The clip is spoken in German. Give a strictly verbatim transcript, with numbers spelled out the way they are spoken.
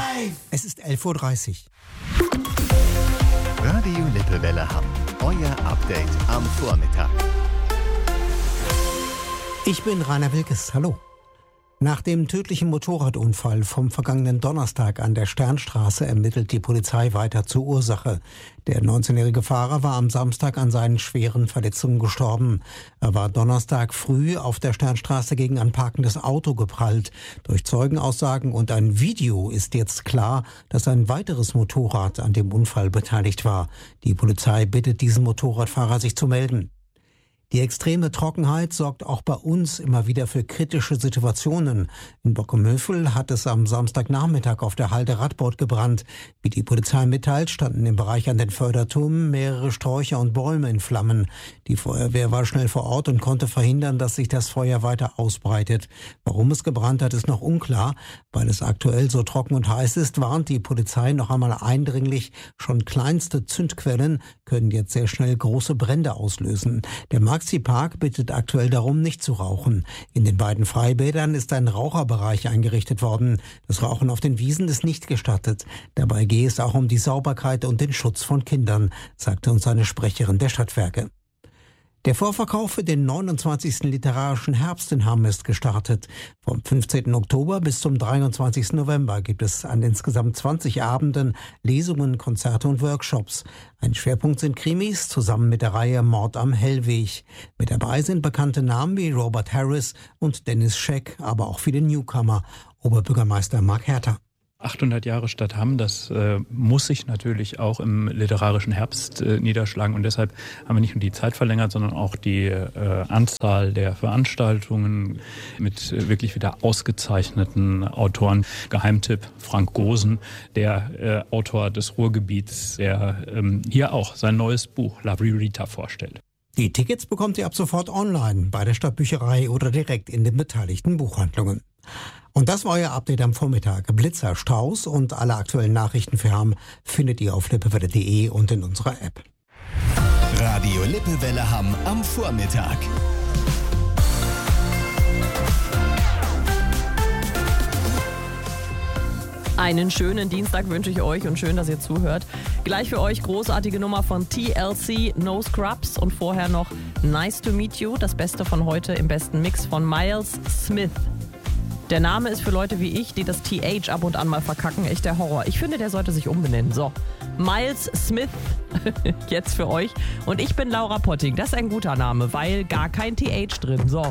Es ist elf Uhr dreißig. Radio Lippewelle Hamm. Euer Update am Vormittag. Ich bin Rainer Wilkes. Hallo. Nach dem tödlichen Motorradunfall vom vergangenen Donnerstag an der Sternstraße ermittelt die Polizei weiter zur Ursache. Der neunzehnjährige Fahrer war am Samstag an seinen schweren Verletzungen gestorben. Er war Donnerstag früh auf der Sternstraße gegen ein parkendes Auto geprallt. Durch Zeugenaussagen und ein Video ist jetzt klar, dass ein weiteres Motorrad an dem Unfall beteiligt war. Die Polizei bittet diesen Motorradfahrer, sich zu melden. Die extreme Trockenheit sorgt auch bei uns immer wieder für kritische Situationen. In Bockemöfel hat es am Samstagnachmittag auf der Halde Radbord gebrannt. Wie die Polizei mitteilt, standen im Bereich an den Förderturmen mehrere Sträucher und Bäume in Flammen. Die Feuerwehr war schnell vor Ort und konnte verhindern, dass sich das Feuer weiter ausbreitet. Warum es gebrannt hat, ist noch unklar. Weil es aktuell so trocken und heiß ist, warnt die Polizei noch einmal eindringlich. Schon kleinste Zündquellen können jetzt sehr schnell große Brände auslösen. Der Maxi Park bittet aktuell darum, nicht zu rauchen. In den beiden Freibädern ist ein Raucherbereich eingerichtet worden. Das Rauchen auf den Wiesen ist nicht gestattet. Dabei gehe es auch um die Sauberkeit und den Schutz von Kindern, sagte uns eine Sprecherin der Stadtwerke. Der Vorverkauf für den neunundzwanzigsten Literarischen Herbst in Hamm ist gestartet. Vom fünfzehnten Oktober bis zum dreiundzwanzigsten November gibt es an insgesamt zwanzig Abenden Lesungen, Konzerte und Workshops. Ein Schwerpunkt sind Krimis, zusammen mit der Reihe Mord am Hellweg. Mit dabei sind bekannte Namen wie Robert Harris und Dennis Scheck, aber auch viele Newcomer. Oberbürgermeister Marc Herter. achthundert Jahre Stadt Hamm, das äh, muss sich natürlich auch im literarischen Herbst äh, niederschlagen. Und deshalb haben wir nicht nur die Zeit verlängert, sondern auch die äh, Anzahl der Veranstaltungen mit äh, wirklich wieder ausgezeichneten Autoren. Geheimtipp Frank Gosen, der äh, Autor des Ruhrgebiets, der ähm, hier auch sein neues Buch La Ririta vorstellt. Die Tickets bekommt ihr ab sofort online bei der Stadtbücherei oder direkt in den beteiligten Buchhandlungen. Und das war euer Update am Vormittag. Blitzer, Staus und alle aktuellen Nachrichten für Hamm findet ihr auf lippewelle punkt de und in unserer App. Radio Lippewelle Hamm am Vormittag. Einen schönen Dienstag wünsche ich euch und schön, dass ihr zuhört. Gleich für euch großartige Nummer von T L C, No Scrubs und vorher noch Nice to Meet You, das Beste von heute im besten Mix von Miles Smith. Der Name ist für Leute wie ich, die das T H ab und an mal verkacken, echt der Horror. Ich finde, der sollte sich umbenennen. So, Miles Smith jetzt für euch. Und ich bin Laura Potting. Das ist ein guter Name, weil gar kein T H drin. So.